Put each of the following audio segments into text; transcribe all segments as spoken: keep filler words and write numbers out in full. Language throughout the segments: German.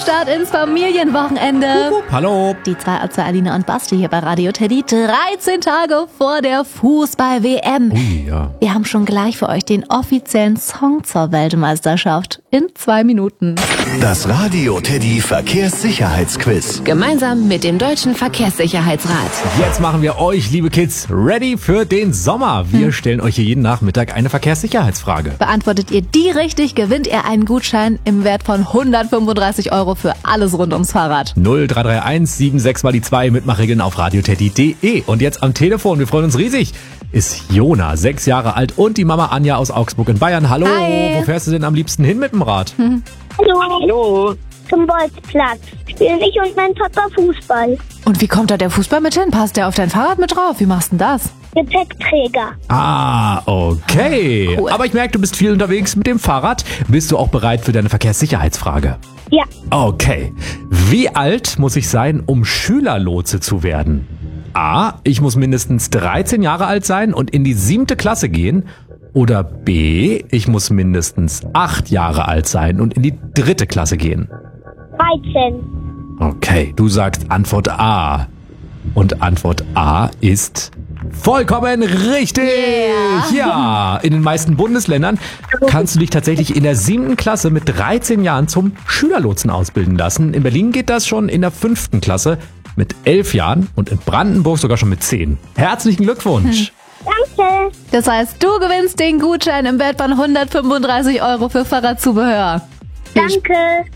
Start ins Familienwochenende. Hup, hup, hallo. Die zwei Atze Alina und Basti hier bei Radio Teddy. dreizehn Tage vor der Fußball-W M. Ui, ja. Wir haben schon gleich für euch den offiziellen Song zur Weltmeisterschaft. In zwei Minuten. Das Radio Teddy Verkehrssicherheitsquiz. Gemeinsam mit dem Deutschen Verkehrssicherheitsrat. Jetzt machen wir euch, liebe Kids, ready für den Sommer. Wir hm. stellen euch hier jeden Nachmittag eine Verkehrssicherheitsfrage. Beantwortet ihr die richtig, gewinnt ihr einen Gutschein im Wert von hundertfünfunddreißig Euro für alles rund ums Fahrrad. null drei drei eins sieben sechs mal die zwei Mitmachregeln auf radioteddy punkt de. Und jetzt am Telefon, wir freuen uns riesig, ist Jona, sechs Jahre alt und die Mama Anja aus Augsburg in Bayern. Hallo, Hi. Wo fährst du denn am liebsten hin mit dem Rad? Hm. Hallo. Hallo. Zum Bolzplatz. Spielen ich und mein Papa Fußball. Und wie kommt da der Fußball mit hin? Passt der auf dein Fahrrad mit drauf? Wie machst du denn das? Gepäckträger. Ah, okay. Cool. Aber ich merke, du bist viel unterwegs mit dem Fahrrad. Bist du auch bereit für deine Verkehrssicherheitsfrage? Ja. Okay. Wie alt muss ich sein, um Schülerlotse zu werden? A, ich muss mindestens dreizehn Jahre alt sein und in die siebte Klasse gehen. Oder B, ich muss mindestens acht Jahre alt sein und in die dritte Klasse gehen. dreizehn. Okay, du sagst Antwort A. Und Antwort A ist vollkommen richtig. Yeah. Ja, in den meisten Bundesländern kannst du dich tatsächlich in der siebten Klasse mit dreizehn Jahren zum Schülerlotsen ausbilden lassen. In Berlin geht das schon in der fünften Klasse mit elf Jahren und in Brandenburg sogar schon mit zehn. Herzlichen Glückwunsch. Hm. Danke. Das heißt, du gewinnst den Gutschein im Wert von hundertfünfunddreißig Euro für Fahrradzubehör. Danke.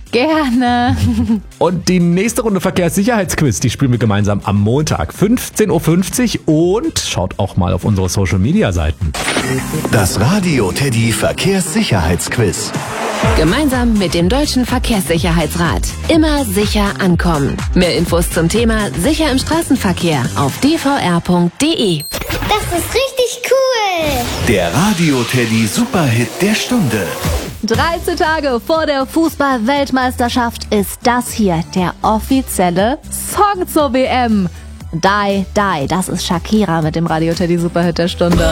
Gerne. Und die nächste Runde Verkehrssicherheitsquiz, die spielen wir gemeinsam am Montag, fünfzehn Uhr fünfzig, und schaut auch mal auf unsere Social-Media-Seiten. Das Radio Teddy Verkehrssicherheitsquiz. Gemeinsam mit dem Deutschen Verkehrssicherheitsrat. Immer sicher ankommen. Mehr Infos zum Thema Sicher im Straßenverkehr auf d v r punkt de. Das ist richtig cool. Der Radio Teddy Superhit der Stunde. dreizehn Tage vor der Fußball-Weltmeisterschaft ist das hier der offizielle Song zur W M. Die, Die, das ist Shakira mit dem Radio Teddy Superhit der Stunde.